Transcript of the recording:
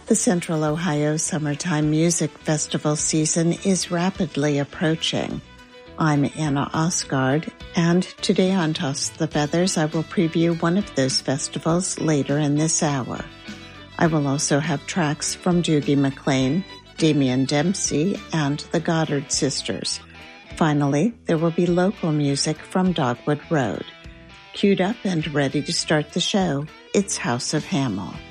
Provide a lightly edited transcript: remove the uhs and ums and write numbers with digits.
The Central Ohio Summertime Music Festival season is rapidly approaching. I'm Anna Osgard, and today on Toss the Feathers, I will preview one of those festivals later in this hour. I will also have tracks from Doogie McClain, Damian Dempsey, and the Goddard Sisters. Finally, there will be local music from Dogwood Road. Queued up and ready to start the show, it's House of Hamel.